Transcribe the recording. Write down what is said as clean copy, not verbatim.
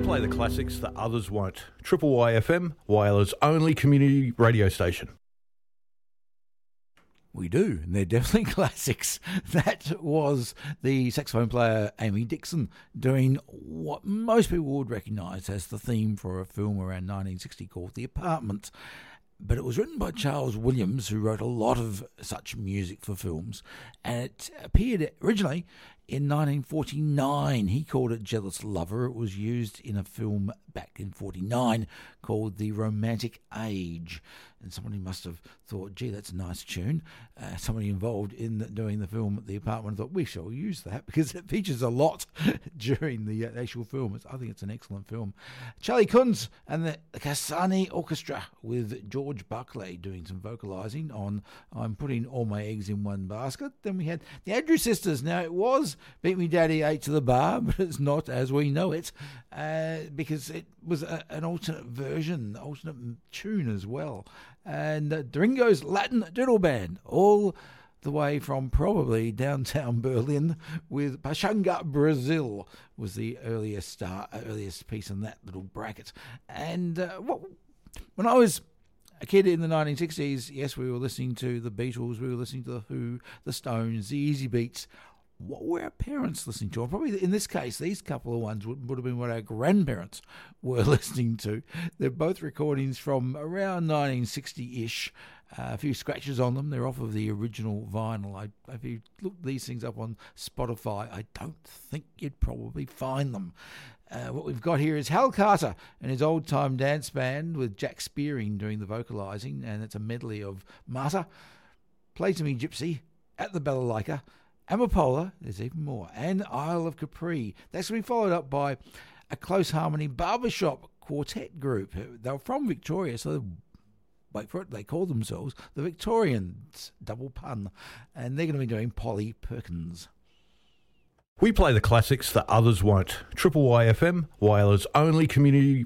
play the classics that others won't. Triple YFM, Whyala's only community radio station. We do, and they're definitely classics. That was the saxophone player Amy Dixon doing what most people would recognise as the theme for a film around 1960 called The Apartment. But it was written by Charles Williams, who wrote a lot of such music for films, and it appeared originally in 1949. He called it Jealous Lover. It was used in a film back in 1949 called The Romantic Age. And somebody must have thought, gee, that's a nice tune. Somebody involved in doing the film The Apartment thought, we shall use that because it features a lot during the actual film. I think it's an excellent film. Charlie Kunz and the Cassani Orchestra with George Buckley doing some vocalising on I'm Putting All My Eggs in One Basket. Then we had the Andrews Sisters. Now, it was Beat Me Daddy 8 to the Bar, but it's not as we know it because it was an alternate version, alternate tune as well. And Ringo's Latin Doodle Band, all the way from probably downtown Berlin with Pachanga, Brazil, was the earliest piece in that little bracket. And when I was a kid in the 1960s, yes, we were listening to the Beatles, we were listening to The Who, the Stones, the Easy Beats. What were our parents listening to? Or probably in this case, these couple of ones would have been what our grandparents were listening to. They're both recordings from around 1960-ish. A few scratches on them. They're off of the original vinyl. If you look these things up on Spotify, I don't think you'd probably find them. What we've got here is Hal Carter and his old-time dance band with Jack Spearing doing the vocalising, and it's a medley of Marta, Play to Me Gypsy, At the Balalaika, Amapola, there's even more, and Isle of Capri. That's going to be followed up by a Close Harmony barbershop quartet group. They're from Victoria, so wait for it, they call themselves the Victorians, double pun, and they're going to be doing Polly Perkins. We play the classics that others won't. Triple YFM, Whyala's only community